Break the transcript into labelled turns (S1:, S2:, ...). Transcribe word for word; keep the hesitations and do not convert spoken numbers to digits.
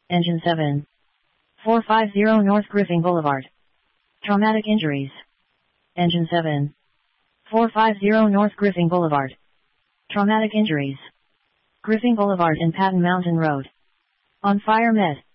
S1: Engine seven. four fifty North Griffin Boulevard. Traumatic injuries. Engine seven. four fifty North Griffin Boulevard. Traumatic injuries. Griffin Boulevard and Patton Mountain Road. On fire med.